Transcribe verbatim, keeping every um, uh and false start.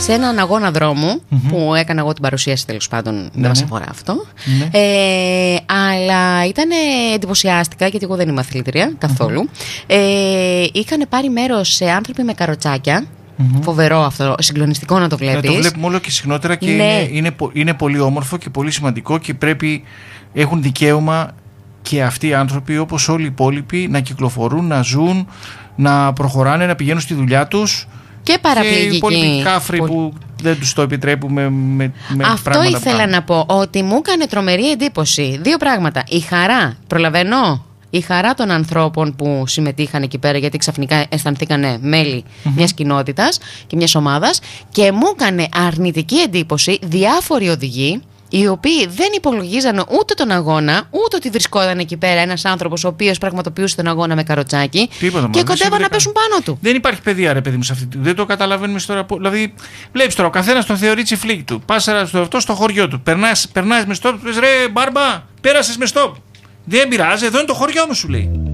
σε έναν αγώνα δρόμου mm-hmm. που έκανα εγώ την παρουσίαση, τέλος πάντων. Ναι, δεν μας αφορά αυτό. Ναι. Ε, αλλά ήταν εντυπωσιάστηκα, γιατί εγώ δεν είμαι αθλήτρια καθόλου. Mm-hmm. Ε, είχαν πάρει μέρος σε άνθρωποι με καροτσάκια. Mm-hmm. Φοβερό αυτό, συγκλονιστικό να το βλέπεις. Ναι, το βλέπουμε όλο και συχνότερα και ναι. είναι, είναι, είναι πολύ όμορφο και πολύ σημαντικό και πρέπει, έχουν δικαίωμα και αυτοί οι άνθρωποι όπως όλοι οι υπόλοιποι να κυκλοφορούν, να ζουν, να προχωράνε, να πηγαίνουν στη δουλειά τους. Και παραπληγικοί. Και οι υπόλοιποι κάφροι που... που δεν τους το επιτρέπουμε με, με αυτό πράγματα. Αυτό ήθελα να πω, ότι μου έκανε τρομερή εντύπωση. Δύο πράγματα. Η χαρά, προλαβαίνω. Η χαρά των ανθρώπων που συμμετείχαν εκεί πέρα, γιατί ξαφνικά αισθανθήκανε μέλη mm-hmm. μιας κοινότητας και μιας ομάδας, και μου έκανε αρνητική εντύπωση διάφοροι οδηγοί, οι οποίοι δεν υπολογίζαν ούτε τον αγώνα, ούτε ότι βρισκόταν εκεί πέρα ένας άνθρωπος ο οποίος πραγματοποιούσε τον αγώνα με καροτσάκι. Τίποτα, και κοντεύαν να πέσουν πάνω του. Δεν υπάρχει παιδεία, ρε παιδί μου, σε αυτή. Δεν το καταλαβαίνουμε τώρα. Δηλαδή, βλέπεις τώρα, ο καθένας τον θεωρεί τσιφλίκι του. Πας αυτό στο χωριό του. Περνάς με στόπ, του πες ρε μπάρμπα, πέρασες με στόπ. Δεν πειράζει, εδώ είναι το χωριό μου, σου λέει.